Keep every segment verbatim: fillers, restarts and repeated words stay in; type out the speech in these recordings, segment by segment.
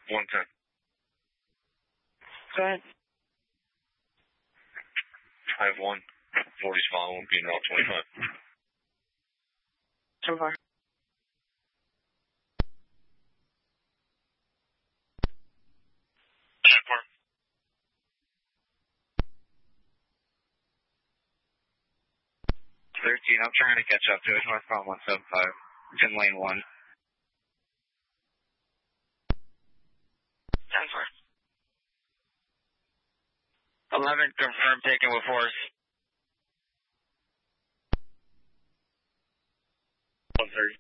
one ten. Go ahead. five one. forty's following, being route twenty-five. ten four. ten four. thirteen, I'm trying to catch up to it. Northbound one seven five. It's in lane one. ten four. eleven, confirm taken with force. one thirty.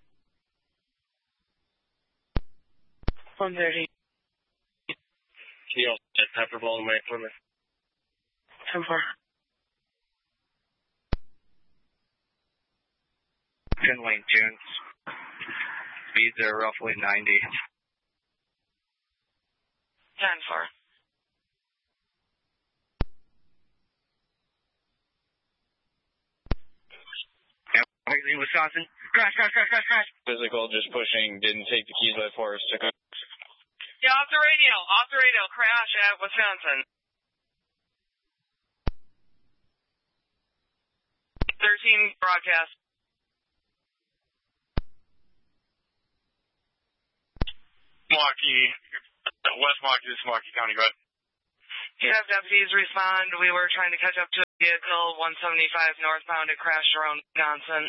one thirty. He also said pepper ball away from it. ten four. In lane tunes. Speeds are roughly ninety. ten four. In Wisconsin. Crash, crash, crash, crash, crash. Physical, just pushing, didn't take the keys by force. Took a... Yeah, off the radio. Off the radio. Crash at Wisconsin. thirteen broadcast. Milwaukee, West Milwaukee, this is Milwaukee County, go ahead. You have deputies respond. We were trying to catch up to a vehicle, one seventy-five northbound. It crashed around Wisconsin.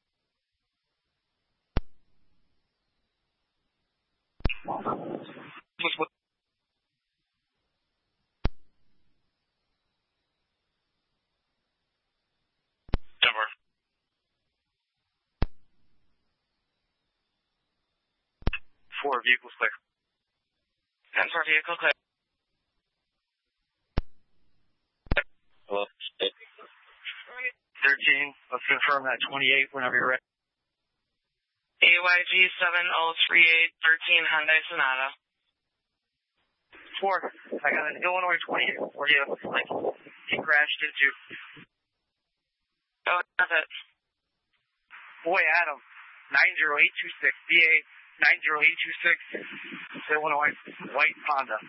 Denver. Four vehicles clear. ten four vehicle clear. Hello? thirteen, let's confirm that twenty-eight whenever you're ready. A Y G seven oh three eight thirteen Hyundai Sonata. Four, I got an Illinois twenty-eight for you. Looks like he crashed into. Oh, that's it. Boy, Adam, nine zero eight two six, B A nine zero eight two six, Illinois, white Honda.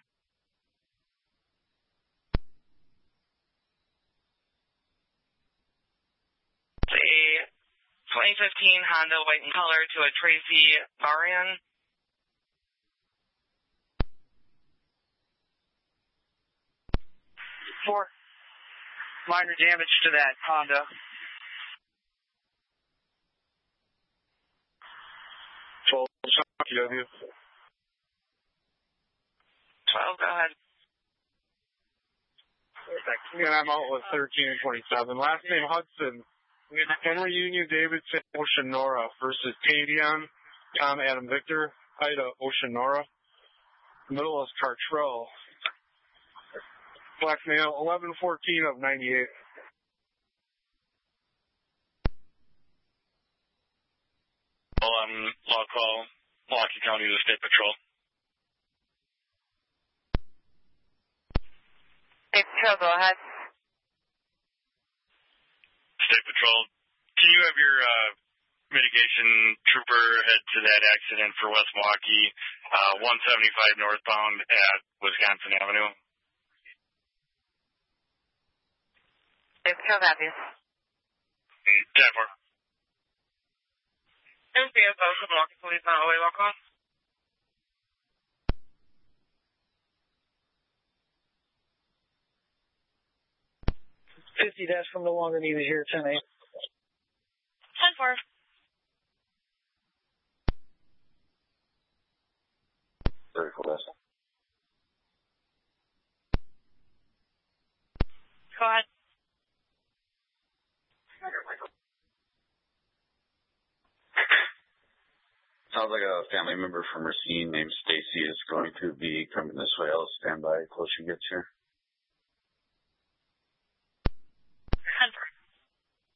A twenty fifteen Honda white in color to a Tracy Varian. Four, minor damage to that Honda. twelve, T W. twelve, go ahead. And I'm out with thirteen and twenty-seven. Last name Hudson. Henry Union Davidson Ocean Nora versus Tavion Tom Adam Victor Ida Ocean Nora. Middle is Cartrell. Black male eleven fourteen of ninety-eight. Well, I'm law call, Milwaukee County, the State Patrol. State Patrol, go ahead. State Patrol, can you have your uh, mitigation trooper head to that accident for West Milwaukee, uh, one seventy-five northbound at Wisconsin Avenue? State Patrol, copy. ten four. M C S O, Milwaukee Police on O A law call. fifty dash from no longer needed here, ten eight. ten four. Very cool, that's Go ahead. Sounds like a family member from Racine named Stacy is going to be coming this way. I'll stand by close she gets here.